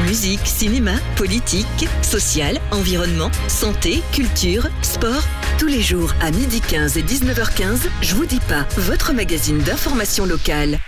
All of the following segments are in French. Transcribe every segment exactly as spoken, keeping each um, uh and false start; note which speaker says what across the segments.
Speaker 1: Musique, cinéma, politique, social, environnement, santé, culture, sport. Tous les jours à midi quinze et dix-neuf heures quinze, Je vous dis pas, votre magazine d'information locale.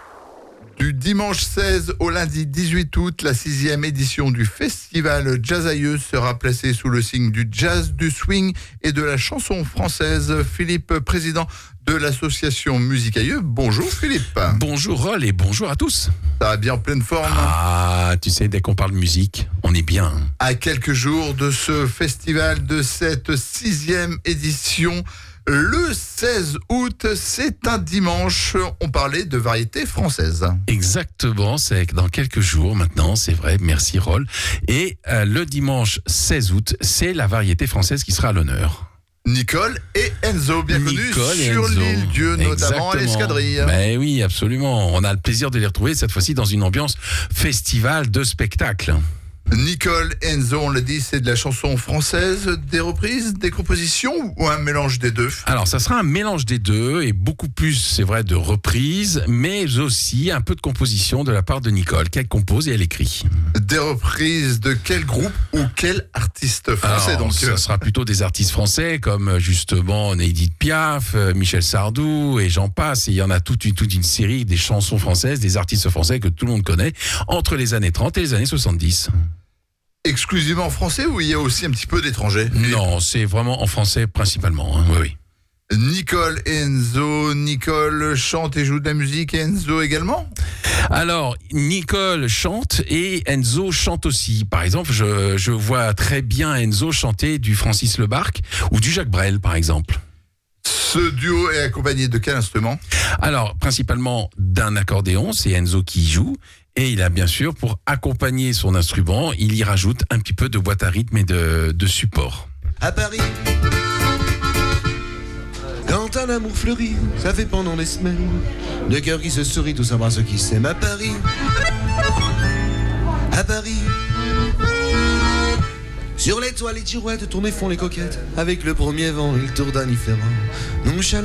Speaker 2: Du dimanche seize au lundi dix-huit août, la sixième édition du festival Jazz-Aïeux sera placée sous le signe du jazz, du swing et de la chanson française. Philippe, président de l'association Musique Aïeux. Bonjour Philippe.
Speaker 3: Bonjour Rol et bonjour à tous.
Speaker 2: Ça va bien en pleine forme?
Speaker 3: Ah, tu sais, dès qu'on parle musique, on est bien.
Speaker 2: À quelques jours de ce festival, de cette sixième édition, le seize août, c'est un dimanche, on parlait de variété française.
Speaker 3: Exactement, c'est dans quelques jours maintenant, c'est vrai, merci Rol. Et euh, le dimanche seize août, c'est la variété française qui sera à l'honneur.
Speaker 2: Nicole et Enzo, bien connus sur
Speaker 3: Enzo.
Speaker 2: l'île Dieu, notamment
Speaker 3: Exactement.
Speaker 2: à l'Escadrille.
Speaker 3: Ben oui, absolument. On a le plaisir de les retrouver cette fois-ci dans une ambiance festival de spectacle.
Speaker 2: Nicole et Enzo, on l'a dit, c'est de la chanson française, des reprises, des compositions ou un mélange des deux?
Speaker 3: Alors, ça sera un mélange des deux et beaucoup plus, c'est vrai, de reprises, mais aussi un peu de composition de la part de Nicole, qu'elle compose et elle écrit.
Speaker 2: Des reprises de quel groupe ou quel artiste français?
Speaker 3: Alors,
Speaker 2: donc
Speaker 3: ça sera plutôt des artistes français comme justement Edith Piaf, Michel Sardou et j'en passe. Et il y en a toute une, toute une série des chansons françaises, des artistes français que tout le monde connaît entre les années trente et les années soixante-dix.
Speaker 2: Exclusivement français ou il y a aussi un petit peu d'étrangers?
Speaker 3: Non, c'est vraiment en français principalement. Hein. Oui, oui.
Speaker 2: Nicole et Enzo, Nicole chante et joue de la musique et Enzo également?
Speaker 3: Alors, Nicole chante et Enzo chante aussi. Par exemple, je, je vois très bien Enzo chanter du Francis Lebarque ou du Jacques Brel, par exemple.
Speaker 2: Ce duo est accompagné de quel instrument?
Speaker 3: Alors, principalement d'un accordéon, c'est Enzo qui y joue. Et il a bien sûr, pour accompagner son instrument, il y rajoute un petit peu de boîte à rythme et de, de support.
Speaker 4: À Paris, quand un amour fleurit, ça fait pendant des semaines. Deux cœurs qui se sourient, tout savoir ce qui s'aime. À Paris, à Paris, sur les toits, les girouettes tournent et font les coquettes. Avec le premier vent, il tourne indifférent. Nonchalant.